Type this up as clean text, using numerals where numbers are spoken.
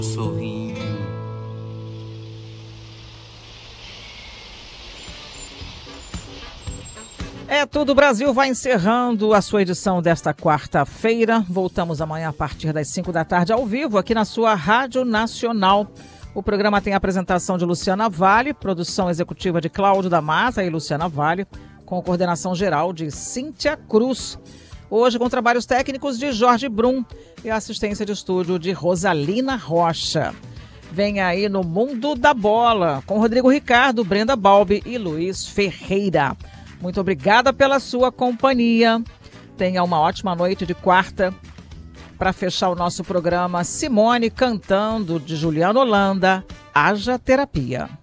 sorrindo. É tudo, o Brasil vai encerrando a sua edição desta quarta-feira. Voltamos amanhã a partir das 5 da tarde ao vivo aqui na sua Rádio Nacional. O programa tem a apresentação de Luciana Vale, produção executiva de Cláudio da Mata e Luciana Vale, com coordenação geral de Cíntia Cruz. Hoje com trabalhos técnicos de Jorge Brum e a assistência de estúdio de Rosalina Rocha. Vem aí no Mundo da Bola, com Rodrigo Ricardo, Brenda Balbi e Luiz Ferreira. Muito obrigada pela sua companhia. Tenha uma ótima noite de quarta. Para fechar o nosso programa, Simone cantando de Juliana Holanda, Haja Terapia.